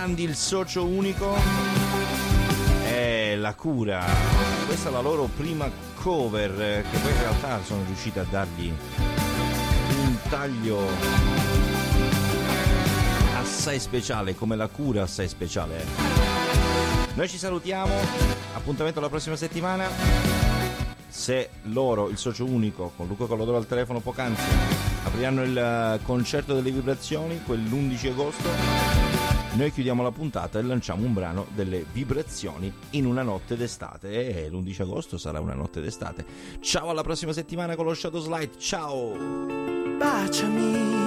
grandi, il socio unico è La Cura. Questa è la loro prima cover, che poi in realtà sono riusciti a dargli un taglio assai speciale, come La Cura assai speciale. Noi ci salutiamo, appuntamento alla prossima settimana. Se loro, il socio unico, con Luca Collodoro al telefono poc'anzi, apriranno il concerto delle vibrazioni quell'11 agosto, noi chiudiamo la puntata e lanciamo un brano delle vibrazioni in una notte d'estate. E l'11 agosto sarà una notte d'estate. Ciao, alla prossima settimana con lo Shadow Slide. Ciao. Baciami,